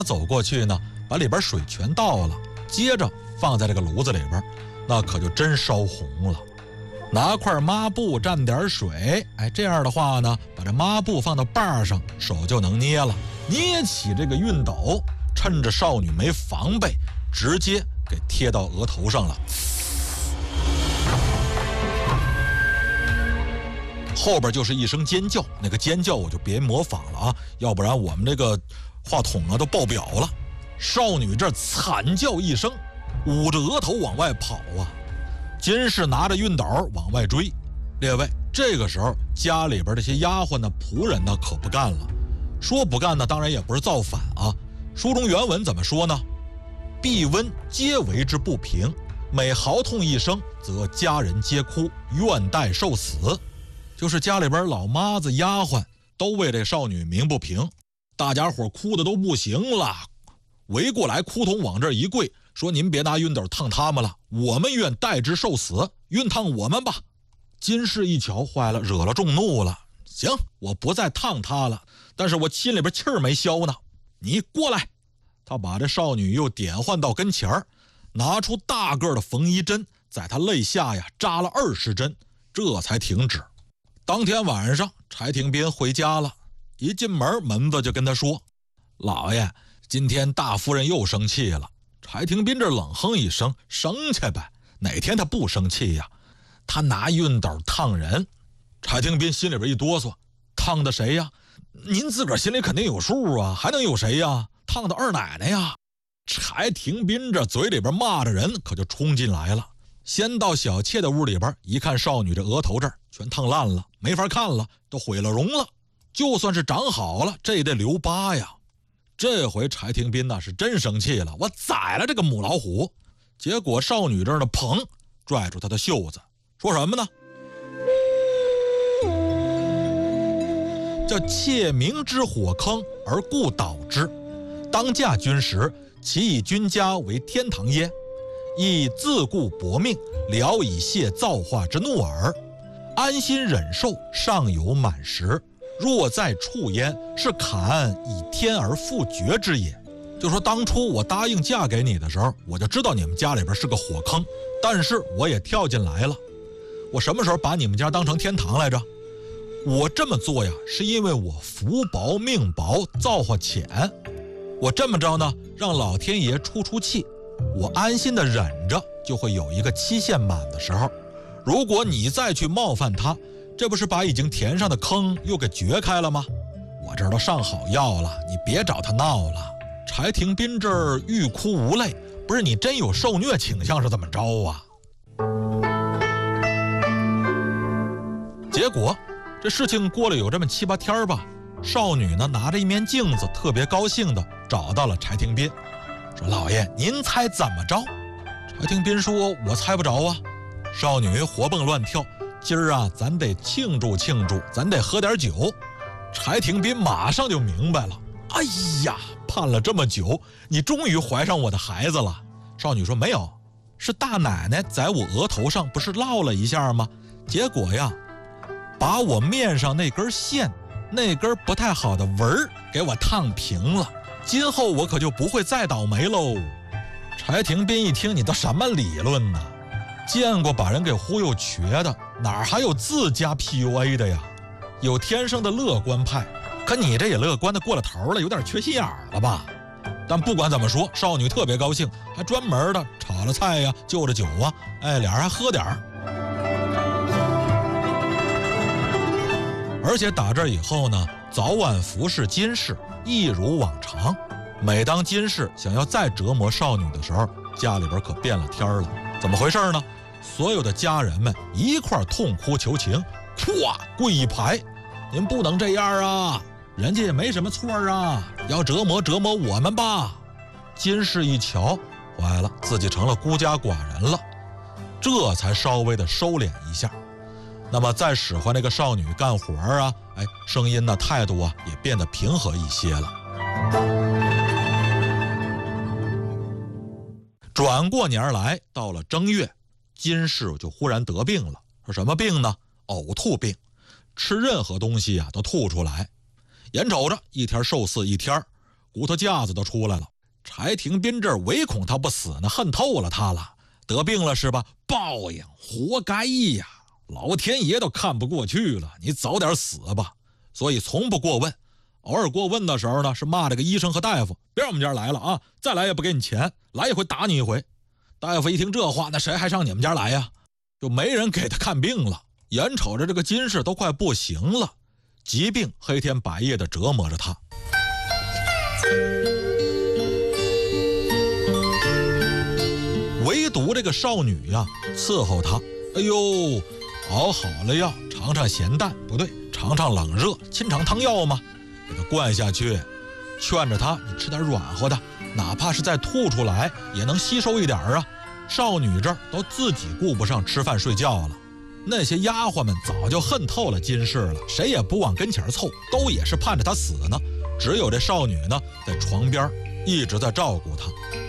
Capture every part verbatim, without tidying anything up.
走过去呢，把里边水全倒了，接着放在这个炉子里边，那可就真烧红了。拿块抹布蘸点水，哎，这样的话呢，把这抹布放到把上，手就能捏了。捏起这个熨斗，趁着少女没防备，直接给贴到额头上了。后边就是一声尖叫，那个尖叫我就别模仿了啊，要不然我们这个话筒啊都爆表了。少女这惨叫一声，捂着额头往外跑啊。金氏拿着熨斗往外追。列位，这个时候家里边这些丫鬟呢、仆人呢可不干了。说不干呢，当然也不是造反啊。书中原文怎么说呢？必温皆为之不平，每嚎痛一声，则家人皆哭，愿待受死。就是家里边老妈子、丫鬟都为这少女鸣不平，大家伙哭的都不行了，围过来哭筒往这一跪，说您别拿熨斗烫他们了，我们愿代之受死，熨烫我们吧。金氏一瞧坏了，惹了众怒了。行，我不再烫他了，但是我心里边气儿没消呢，你过来。他把这少女又点唤到跟前儿，拿出大个的缝衣针，在她肋下呀扎了二十针，这才停止。当天晚上，柴廷斌回家了，一进门，门子就跟他说：“老爷，今天大夫人又生气了。”柴廷斌这冷哼一声：“生气呗，哪天他不生气呀？他拿熨斗烫人。”柴廷斌心里边一哆嗦：“烫的谁呀？您自个儿心里肯定有数啊，还能有谁呀？烫的二奶奶呀！”柴廷斌这嘴里边骂着人，可就冲进来了。先到小妾的屋里边一看，少女这额头这儿全烫烂了，没法看了，都毁了容了。就算是长好了，这也得留疤呀。这回柴廷斌呢是真生气了，我宰了这个母老虎。结果少女这儿呢，砰，拽住他的袖子，说什么呢？叫妾明知火坑而故导之，当嫁君时，其以君家为天堂耶？亦自顾薄命，聊以泄造化之怒耳。安心忍受，尚有满时。若在处焉，是坎以天而复绝之也。就说当初我答应嫁给你的时候，我就知道你们家里边是个火坑，但是我也跳进来了。我什么时候把你们家当成天堂来着？我这么做呀，是因为我福薄命薄，造化浅。我这么着呢，让老天爷出出气，我安心的忍着，就会有一个期限满的时候。如果你再去冒犯他，这不是把已经填上的坑又给掘开了吗？我这儿都上好药了，你别找他闹了。柴廷斌这儿欲哭无泪，不是你真有受虐倾向是怎么着啊？结果这事情过了有这么七八天吧，少女呢拿着一面镜子，特别高兴的找到了柴廷斌，说：“老爷，您猜怎么着？”柴廷斌说：“我猜不着啊。”少女活蹦乱跳：“今儿啊，咱得庆祝庆祝，咱得喝点酒。”柴廷斌马上就明白了：“哎呀，盼了这么久，你终于怀上我的孩子了。”少女说：“没有，是大奶奶在我额头上不是烙了一下吗？结果呀，把我面上那根线，那根不太好的纹儿给我烫平了。今后我可就不会再倒霉喽。”柴廷斌一听，你都什么理论呢？见过把人给忽悠瘸的，哪还有自家 P U A 的呀？有天生的乐观派，可你这也乐观的过了头了，有点缺心眼儿了吧？但不管怎么说，少女特别高兴，还专门的炒了菜呀，就着酒啊，哎，俩人还喝点儿。而且打这以后呢，早晚服侍金氏一如往常。每当金氏想要再折磨少女的时候，家里边可变了天了。怎么回事呢？所有的家人们一块痛哭求情，咵跪一排：“您不能这样啊，人家也没什么错啊，要折磨折磨我们吧。”金氏一瞧，坏了，自己成了孤家寡人了，这才稍微的收敛一下。那么再使唤那个少女干活啊，哎，声音呢、态度啊，也变得平和一些了。转过年来，到了正月，金氏就忽然得病了。说什么病呢？呕吐病，吃任何东西啊都吐出来。眼瞅着一天寿祀一天， 骨头架子都出来了。柴廷斌这儿唯恐他不死呢，恨透了他了。得病了是吧？报应，活该呀！老天爷都看不过去了，你早点死吧。所以从不过问，偶尔过问的时候呢，是骂这个医生和大夫，别让我们家来了啊！再来也不给你钱，来一回打你一回。大夫一听这话，那谁还上你们家来呀？就没人给他看病了。眼瞅着这个金氏都快不行了，疾病黑天白夜的折磨着他。唯独这个少女呀、啊，伺候他，哎呦，熬好了药，尝尝咸淡，不对，尝尝冷热，亲尝汤药嘛，给他灌下去，劝着他，你吃点软和的，哪怕是再吐出来，也能吸收一点啊。少女这儿都自己顾不上吃饭睡觉了，那些丫鬟们早就恨透了金氏了，谁也不往跟前凑，都也是盼着他死呢。只有这少女呢，在床边一直在照顾他。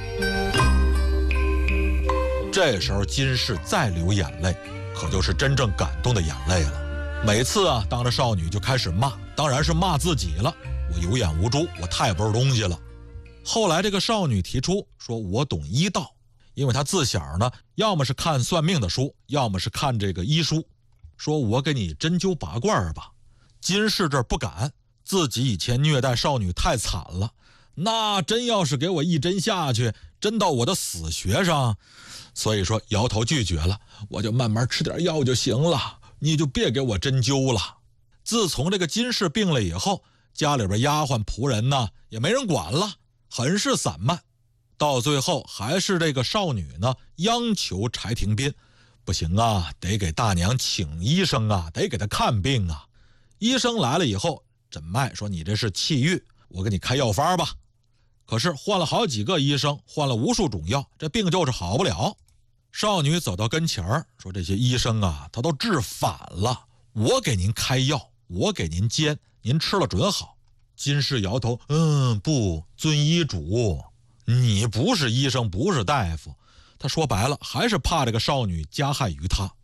这时候金氏再流眼泪，可就是真正感动的眼泪了。每次啊，当着少女就开始骂，当然是骂自己了。我有眼无珠，我太不是东西了。后来这个少女提出说，我懂医道，因为她自小呢，要么是看算命的书，要么是看这个医书，说我给你针灸拔罐吧。金氏这不敢，自己以前虐待少女太惨了，那真要是给我一针下去，针到我的死穴上，所以说摇头拒绝了，我就慢慢吃点药就行了，你就别给我针灸了。自从这个金氏病了以后，家里边丫鬟仆人呢也没人管了，很是散漫。到最后还是这个少女呢央求柴廷斌，不行啊，得给大娘请医生啊，得给她看病啊。医生来了以后诊脉说，你这是气郁，我给你开药方吧。可是换了好几个医生，换了无数种药，这病就是好不了。少女走到跟前儿说，这些医生啊，他都治反了，我给您开药，我给您煎，您吃了准好。金氏摇头，嗯，不，遵医嘱，你不是医生，不是大夫。他说白了还是怕这个少女加害于他。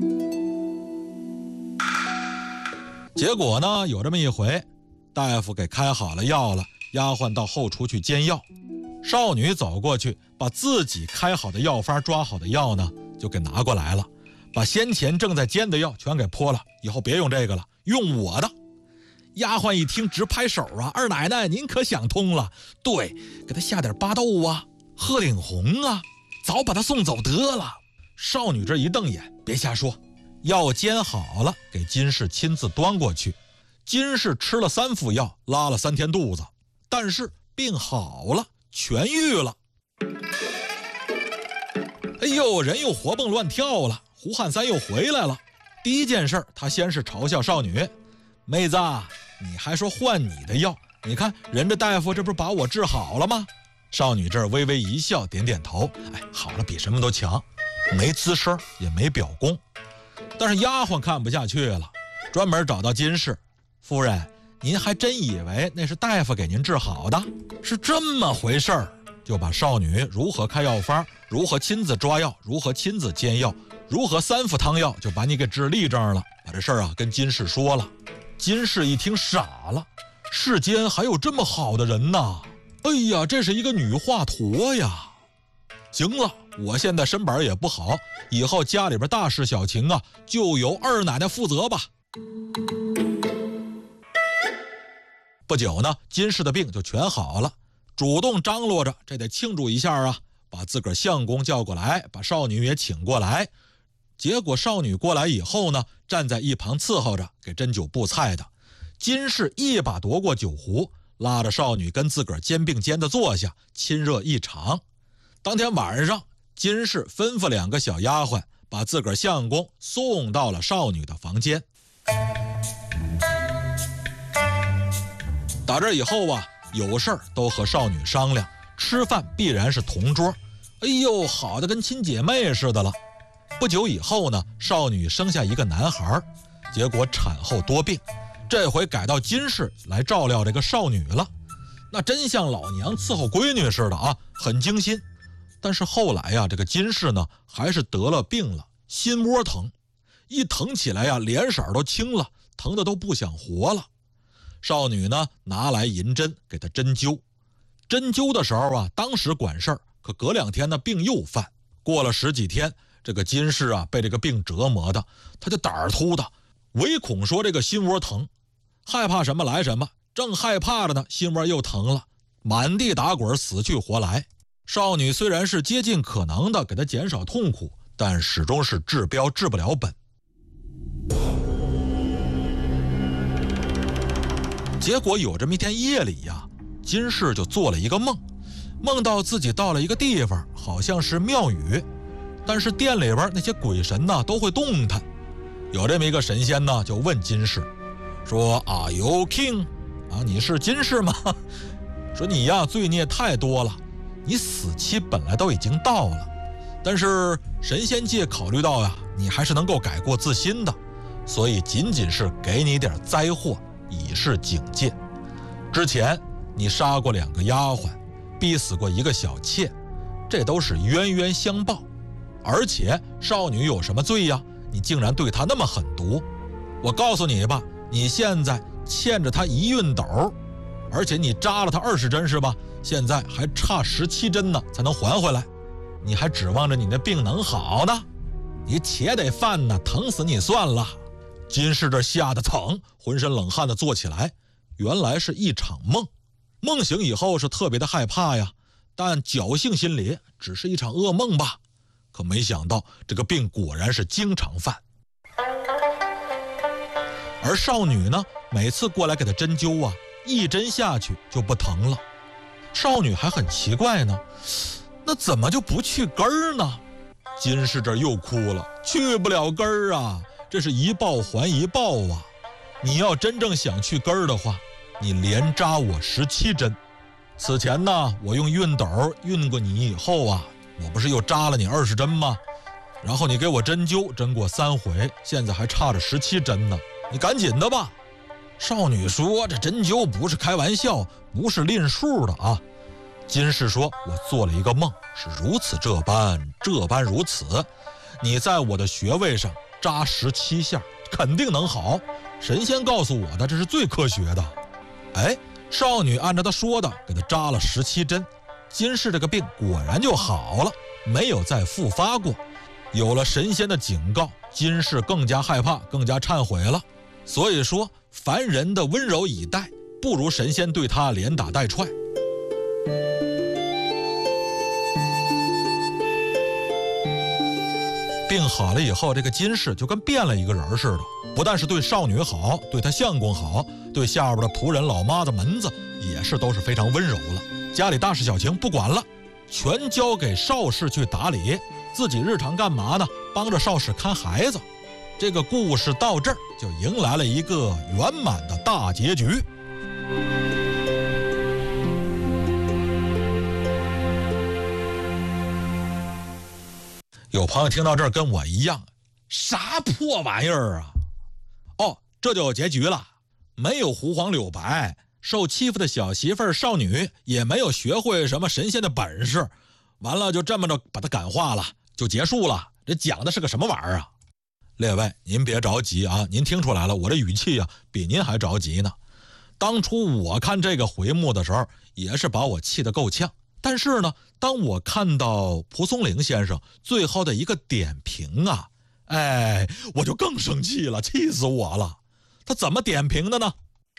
结果呢，有这么一回，大夫给开好了药了，丫鬟到后厨去煎药，少女走过去，把自己开好的药方抓好的药呢就给拿过来了，把先前正在煎的药全给泼了，以后别用这个了，用我的。丫鬟一听直拍手啊，二奶奶您可想通了，对，给他下点巴豆啊，鹤顶红啊，早把他送走得了。少女这一瞪眼，别瞎说。药煎好了，给金氏亲自端过去。金氏吃了三副药，拉了三天肚子，但是病好了，痊愈了。哎呦，人又活蹦乱跳了，胡汉三又回来了。第一件事，他先是嘲笑少女，妹子，你还说换你的药，你看人家大夫这不是把我治好了吗？少女这儿微微一笑，点点头，哎，好了，比什么都强，没吱声也没表功。但是丫鬟看不下去了，专门找到金氏，夫人，您还真以为那是大夫给您治好的？是这么回事儿。就把少女如何开药方，如何亲自抓药，如何亲自煎药，如何三副汤药，就把你给治立正了。把这事儿啊跟金氏说了。金氏一听傻了，世间还有这么好的人呐！哎呀，这是一个女华佗呀！行了，我现在身板也不好，以后家里边大事小情啊，就由二奶奶负责吧。不久呢，金氏的病就全好了，主动张罗着，这得庆祝一下啊！把自个儿相公叫过来，把少女也请过来。结果少女过来以后呢，站在一旁伺候着，给斟酒布菜的。金氏一把夺过酒壶，拉着少女跟自个儿肩并肩的坐下，亲热异常。当天晚上，金氏吩咐两个小丫鬟，把自个儿相公送到了少女的房间。打这以后啊，有事儿都和少女商量，吃饭必然是同桌。哎呦，好的跟亲姐妹似的了。不久以后呢，少女生下一个男孩，结果产后多病，这回改到金氏来照料这个少女了。那真像老娘伺候闺女似的啊，很精心。但是后来呀、啊，这个金氏呢还是得了病了，心窝疼，一疼起来呀、啊，脸色都青了，疼得都不想活了。少女呢拿来银针给她针灸， 针灸的时候啊，当时管事儿，可隔两天呢病又犯。过了十几天，这个金氏啊被这个病折磨的，他就胆儿突的，唯恐说这个心窝疼，害怕什么来什么，正害怕着呢，心窝又疼了，满地打滚，死去活来。少女虽然是竭尽可能的给他减少痛苦，但始终是治标治不了本。结果有这么一天夜里呀，金氏就做了一个梦，梦到自己到了一个地方，好像是庙宇，但是殿里边那些鬼神呢都会动弹。有这么一个神仙呢，就问金氏说 Are you king？ 啊，你是金氏吗？说你呀罪孽太多了，你死期本来都已经到了，但是神仙界考虑到呀，你还是能够改过自新的，所以仅仅是给你点灾祸，以示警戒。之前你杀过两个丫鬟，逼死过一个小妾，这都是冤冤相报。而且少女有什么罪呀？你竟然对她那么狠毒。我告诉你吧，你现在欠着她一熨斗，而且你扎了她二十针是吧？现在还差十七针呢才能还回来，你还指望着你的病能好呢？你且得犯呢，疼死你算了。金氏这吓得疼，浑身冷汗的坐起来，原来是一场梦。梦醒以后是特别的害怕呀，但侥幸心理，只是一场噩梦吧。可没想到这个病果然是经常犯。而少女呢，每次过来给她针灸啊，一针下去就不疼了。少女还很奇怪呢，那怎么就不去根儿呢？金氏这又哭了，去不了根儿啊，这是一报还一报啊！你要真正想去根儿的话，你连扎我十七针。此前呢，我用熨斗熨过你以后啊，我不是又扎了你二十针吗？然后你给我针灸，针过三回，现在还差着十七针呢，你赶紧的吧。少女说，这针灸不是开玩笑，不是吝数的啊。金氏说，我做了一个梦，是如此这般，这般如此。你在我的穴位上扎十七下，肯定能好。神仙告诉我的，这是最科学的。哎，少女按照他说的，给他扎了十七针。金氏这个病果然就好了，没有再复发过。有了神仙的警告，金氏更加害怕，更加忏悔了。所以说，凡人的温柔以待，不如神仙对他连打带踹。病好了以后，这个金氏就跟变了一个人似的，不但是对少女好，对他相公好，对下边的仆人、老妈子、门子也是都是非常温柔了。家里大事小情不管了，全交给少氏去打理，自己日常干嘛呢？帮着少氏看孩子。这个故事到这儿就迎来了一个圆满的大结局。有朋友听到这儿跟我一样，啥破玩意儿啊？哦，这就有结局了。没有胡黄柳白，受欺负的小媳妇儿少女也没有学会什么神仙的本事，完了就这么着把她感化了，就结束了。这讲的是个什么玩意儿啊？列位您别着急啊，您听出来了，我这语气啊比您还着急呢。当初我看这个回目的时候也是把我气得够呛，但是呢，当我看到蒲松龄先生最后的一个点评啊，哎，我就更生气了，气死我了。他怎么点评的呢？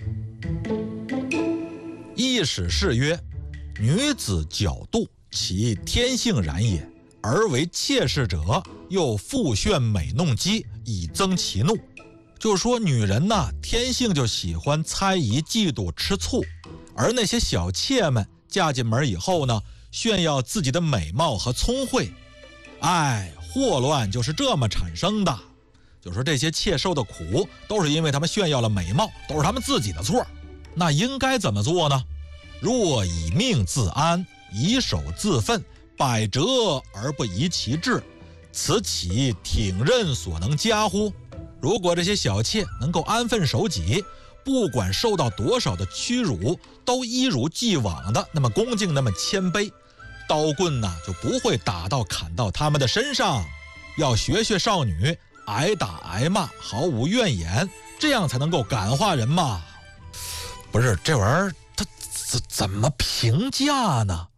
一史是曰，女子狡妒，其天性然也，而为妾室者，又复炫美弄姬，以增其怒。就是说女人呐，天性就喜欢猜疑、嫉妒、吃醋，而那些小妾们嫁进门以后呢，炫耀自己的美貌和聪慧，哎，祸乱就是这么产生的。就说这些妾受的苦，都是因为他们炫耀了美貌，都是他们自己的错。那应该怎么做呢？若以命自安，以手自奋，百折而不移其志，此岂挺刃所能加乎？如果这些小妾能够安分守己，不管受到多少的屈辱，都一如既往的那么恭敬，那么谦卑，刀棍呢就不会打到砍到他们的身上。要学学少女，挨打挨骂毫无怨言，这样才能够感化人嘛。不是这玩意儿，它怎怎么评价呢？